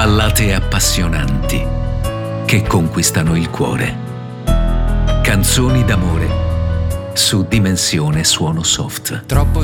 Ballate appassionanti che conquistano il cuore. Canzoni d'amore su Dimensione Suono Soft. Troppo